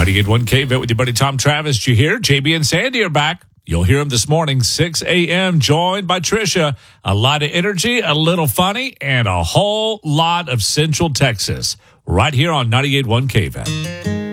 98.1 KVET with your buddy Tom Travis. You hear? JB and Sandy are back. You'll hear them this morning, 6 a.m., joined by Trisha. A lot of energy, a little funny, and a whole lot of Central Texas. Right here on 98.1 KVET.